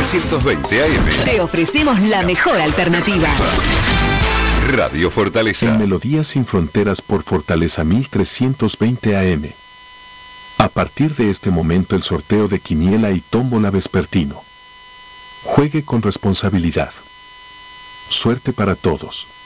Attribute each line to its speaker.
Speaker 1: 1320 AM.
Speaker 2: Te ofrecemos la mejor alternativa.
Speaker 1: Radio Fortaleza.
Speaker 3: En Melodías sin Fronteras por Fortaleza 1320 AM. A partir de este momento el sorteo de quiniela y tómbola vespertino. Juegue con responsabilidad. Suerte para todos.